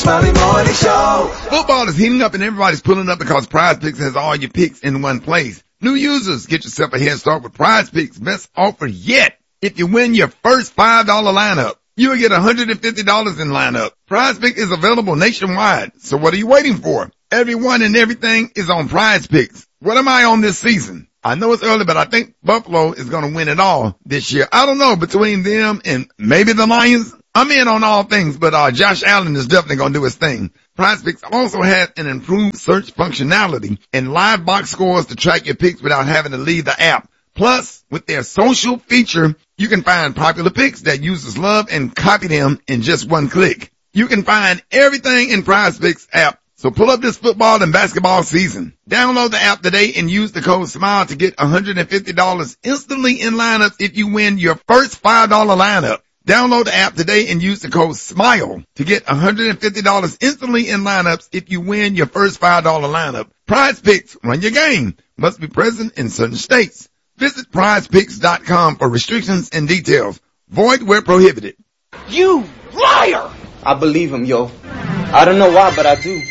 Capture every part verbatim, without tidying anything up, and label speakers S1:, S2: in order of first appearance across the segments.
S1: Smiley Morning Show.
S2: Football is heating up and everybody's pulling up because Prize Picks has all your picks in one place. New users, get yourself a head start with Prize Picks. Best offer yet. If you win your first five dollar lineup, you will get one hundred fifty dollars in lineup. Prize Picks is available nationwide. So what are you waiting for? Everyone and everything is on Prize Picks. What am I on this season? I know it's early, but I think Buffalo is going to win it all this year. I don't know, between them and maybe the Lions. I'm in on all things, but uh Josh Allen is definitely going to do his thing. Prize Picks also has an improved search functionality and live box scores to track your picks without having to leave the app. Plus, with their social feature, you can find popular picks that users love and copy them in just one click. You can find everything in Prize Picks app. So pull up this football and basketball season. Download the app today and use the code SMILE to get one hundred fifty dollars instantly in lineups if you win your first five dollar lineup. Download the app today and use the code SMILE to get one hundred fifty dollars instantly in lineups if you win your first five dollar lineup. Prize Picks, run your game. Must be present in certain states. Visit prize picks dot com for restrictions and details. Void where prohibited.
S3: You liar! I believe him, yo. I don't know why, but I do.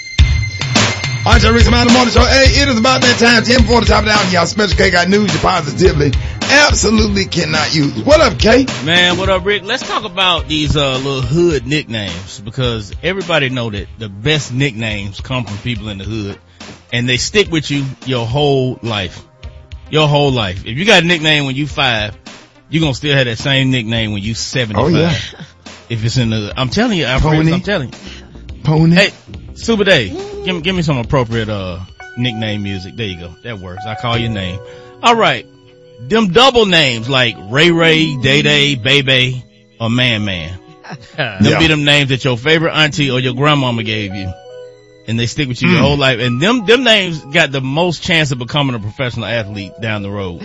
S2: All right, y'all, Rick Smiley Morning Show. Hey, it is about that time. ten before the top of the hour. Y'all, Special K got news you positively absolutely cannot use. What up, K?
S4: Man, what up, Rick? Let's talk about these uh little hood nicknames, because everybody know that the best nicknames come from people in the hood, and they stick with you your whole life. Your whole life. If you got a nickname when you five, you're gonna still have that same nickname when you seventy-five. Oh, yeah. If it's in the, I'm telling you, Alfred, I'm telling you.
S2: Pony.
S4: Hey, Super Day, give me, give me some appropriate, uh, nickname music. There you go. That works. I call your name. All right. Them double names like Ray Ray, Day Day, Baby, or Man Man. Them yeah. be them names that your favorite auntie or your grandmama gave you. And they stick with you mm. your whole life. And them, them names got the most chance of becoming a professional athlete down the road.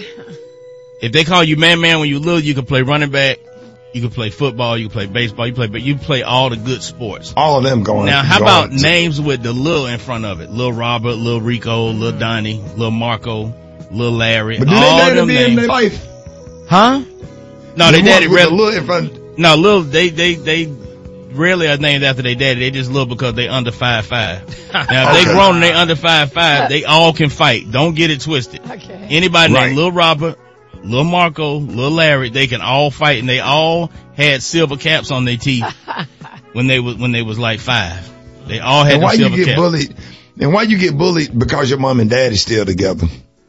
S4: If they call you Man Man when you little, you can play running back. You can play football, you can play baseball, you play, but you play all the good sports.
S2: All of them going.
S4: Now, how
S2: going
S4: about
S2: to.
S4: names with the Lil in front of it? Lil Robert, Lil Rico, Lil Donnie, Lil Marco, Lil Larry.
S2: But do
S4: all
S2: they
S4: them
S2: be
S4: names.
S2: in their life?
S4: Huh? No, they daddy
S2: really. Lil in front.
S4: No, Lil, they, they, they rarely are named after their daddy. They just Lil because they under five five. Now, if okay. they grown and they under five five, they all can fight. Don't get it twisted. Okay. Anybody right. named Lil Robert, Lil Marco, Lil Larry, they can all fight, and they all had silver caps on their teeth when they was when they was like five. They all had
S2: and why
S4: silver
S2: you get
S4: caps.
S2: bullied? And why you get bullied? Because your mom and dad is still together.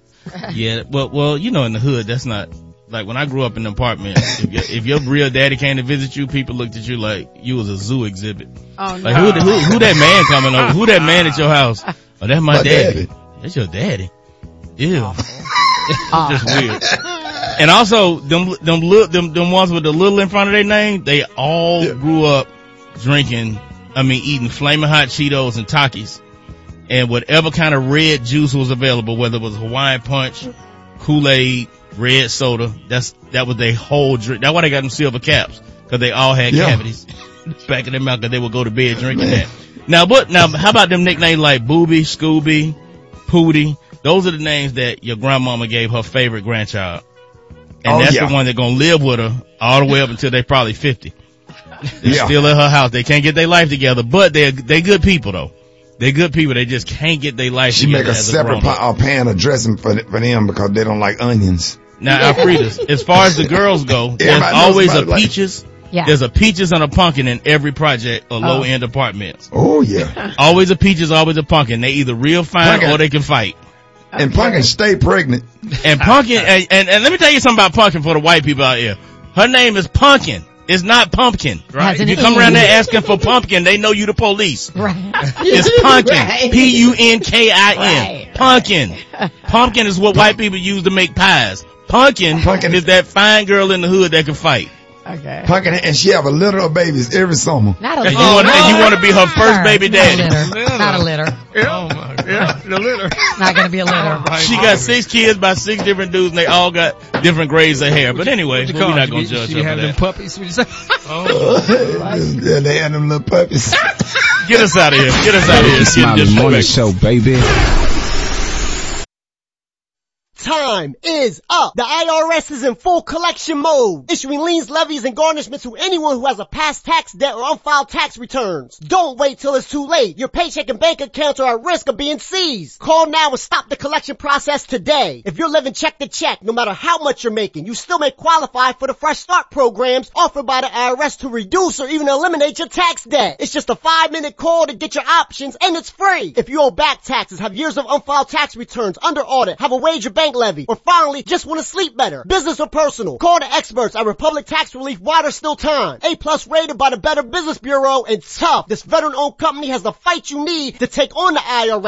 S4: Yeah, well, well, you know, in the hood, that's not like when I grew up in an apartment. If your, if your real daddy came to visit you, people looked at you like you was a zoo exhibit.
S5: Oh no!
S4: Like who, who, who that man coming over? Who that man at your house? Oh, that's my, my daddy. daddy. That's your daddy. Ew. Just weird. And also, them, them, little, them, them ones with the little in front of their name, they all yeah. grew up drinking, I mean, eating Flamin' Hot Cheetos and Takis. And whatever kind of red juice was available, whether it was Hawaiian Punch, Kool-Aid, red soda, that's, that was their whole drink. That's why they got them silver caps. Cause they all had yeah. cavities back in their mouth, cause they would go to bed drinking Man. that. Now, but, now, how about them nicknames like Booby, Scooby, Pootie? Those are the names that your grandmama gave her favorite grandchild. And oh, that's yeah. the one that's gonna live with her all the way up until they probably fifty. They're yeah. still at her house. They can't get their life together, but they're, they good people though. They're good people. They just can't get their life
S2: she
S4: together.
S2: She make a separate a uh, pan of dressing for, for them because they don't like onions.
S4: Now, Alfreda, as far as the girls go, there's always a peaches. Like, yeah. There's a peaches and a pumpkin in every project or oh. low end apartments.
S2: Oh yeah.
S4: Always a peaches, always a pumpkin. They either real fine pumpkin. or they can fight.
S2: And Pumpkin stay pregnant.
S4: And Pumpkin, and, and, and let me tell you something about Pumpkin for the white people out here. Her name is Pumpkin. It's not Pumpkin, right? If you come around there asking for Pumpkin, they know you the police.
S5: Right.
S4: It's Pumpkin. Right. P U N K I N. Right. Pumpkin. Pumpkin is what white people use to make pies. Pumpkin, Pumpkin is that fine girl in the hood that can fight.
S5: Okay.
S2: Pumpkin, and she have a litter of babies every summer.
S5: Not a
S4: and
S5: litter.
S4: You wanna, and you want to be her first baby daddy.
S5: Not a litter. Not a litter.
S6: Yeah. Oh my God. Yeah, the litter.
S5: Not gonna be a litter.
S4: Oh, she got six kids by six different dudes, and they all got different grades of hair. But anyway, we're not gonna judge her for that.
S6: Them puppies? What you say?
S2: Oh, yeah, they had them little puppies.
S4: Get us out of here. Get us out of here.
S7: Smiley Morning Show, baby.
S3: Turn
S1: time is up. The I R S is in full collection mode, issuing liens, levies, and garnishments to anyone who has a past tax debt or unfiled tax returns. Don't wait till it's too late. Your paycheck and bank accounts are at risk of being seized. Call now and stop the collection process today. If you're living check to check, no matter how much you're making, you still may qualify for the Fresh Start programs offered by the I R S to reduce or even eliminate your tax debt. It's just a five minute call to get your options, and it's free. If you owe back taxes, have years of unfiled tax returns, under audit, have a wage or bank levy, or finally just want to sleep better, business or personal, call the experts at Republic Tax Relief while there's still time. A plus rated by the Better Business Bureau, and tough. This veteran owned company has the fight you need to take on the I R S.